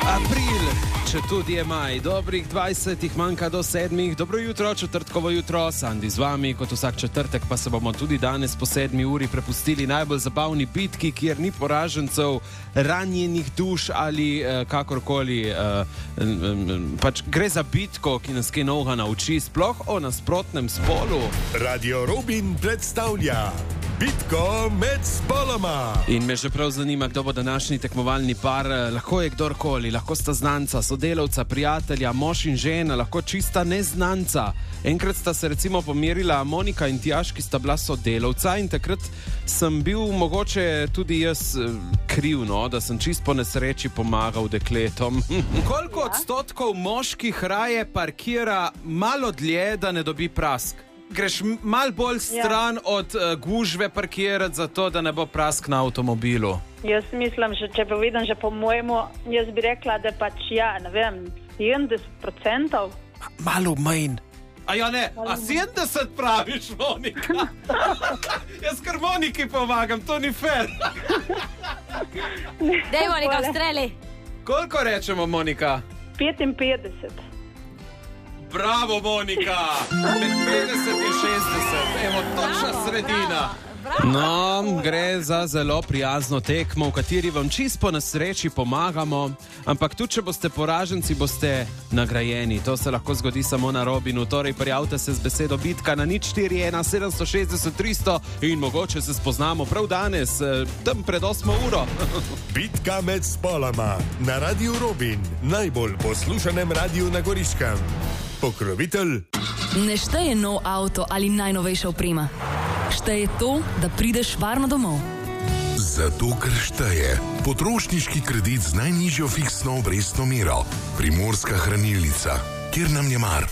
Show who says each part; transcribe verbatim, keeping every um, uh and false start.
Speaker 1: April, če tudi je maj, dobrih dvajset jih manjka do sedmih. Dobro jutro, četrtkovo jutro, Sandi z vami, kot vsak četrtek pa se bomo tudi danes po sedmi uri prepustili najbolj zabavni bitki, kjer ni poražencev, ranjenih duš ali eh, kakorkoli. Eh, eh, pač gre za bitko, ki nas kaj novega nauči, sploh o nasprotnem spolu.
Speaker 2: Radio Robin predstavlja bitko med spoloma.
Speaker 1: In me že prav zanima, kdo bo današnji tekmovalni par. Lahko je kdorkoli, lahko sta znanca, sodelavca, prijatelja, mož in žena, lahko čista neznanca. Enkrat sta se recimo pomerila Monika in Tjaž, ki sta bila sodelavca, in takrat sem bil mogoče tudi jaz kriv, no, da sem čist po nesreči pomagal dekletom. Koliko odstotkov moških raje parkira malo dlje, da ne dobi prask? Greš mal bolj stran ja. od uh, gužve parkirati, zato da ne bo prask na avtomobilu.
Speaker 3: Jaz mislim, že, če povedam, že po mojemu, jaz bi rekla, da pač ja, ne vem, sedemdeset procentov.
Speaker 1: Malo manj. A ja ne, a sedemdeset praviš, Monika? Jaz kar Moniki pomagam, to ni fair.
Speaker 4: Dej, Monika, streli.
Speaker 1: Koliko rečemo, Monika?
Speaker 3: petinpetdeset.
Speaker 1: Bravo, Monika! Med petdeset in šestdeset. Evo, točna sredina. No, gre za zelo prijazno tekmo, v kateri vam čist po nesreči pomagamo, ampak tudi če boste poraženci, boste nagrajeni. To se lahko zgodi samo na Robinu. Torej, prijavite se z besedo bitka na nič štiri ena sedem šest šest tristo in mogoče se spoznamo prav danes, tam pred osmo uro.
Speaker 2: Bitka med spoloma na Radio Robin, najbolj poslušanem radiju na Goriškem. Pokrovitelj.
Speaker 5: Ne šteje nov avto ali najnovejša oprema. Šteje to, da prideš varno domov.
Speaker 6: Zato, ker šteje potrošniški kredit z najnižjo fiksno obrestno mero. Primorska hranilnica, kjer nam je mar.